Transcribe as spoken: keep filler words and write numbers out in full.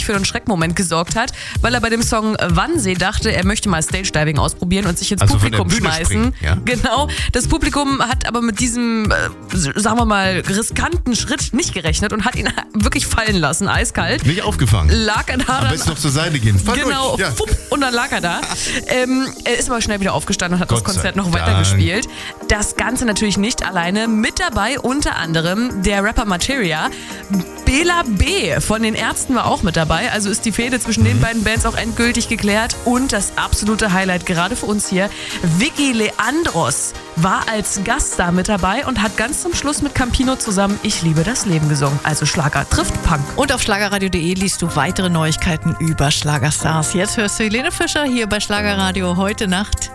für einen Schreckmoment gesorgt hat, weil er bei dem Song Wannsee dachte, er möchte mal Stage-Diving ausprobieren und sich ins also Publikum schmeißen. Springen, ja? Genau. Das Publikum hat aber mit diesem, äh, sagen wir mal, riskanten Schritt nicht gerechnet und hat ihn wirklich fallen lassen, eiskalt. Nicht aufgefangen. Lag er da Am besten noch zur Seite gehen. Fall genau, durch. Ja. fupp, und dann lag er da. ähm, er ist aber schnell wieder aufgestanden und hat Gott das Konzert sei noch Dank. weitergespielt. Das Ganze natürlich nicht alleine. Mit dabei unter anderem der Rapper Materia. Bela B. von den Ärzten war auch mit dabei. Also ist die Fehde zwischen mhm. den beiden Bands auch endgültig geklärt. Und das absolute Highlight gerade für uns hier, Vicky Leandros war als Gaststar mit dabei und hat ganz zum Schluss mit Campino zusammen Ich liebe das Leben gesungen. Also Schlager trifft Punk. Und auf schlagerradio punkt de liest du weitere Neuigkeiten über Schlagerstars. Jetzt hörst du Helene Fischer hier bei Schlagerradio heute Nacht.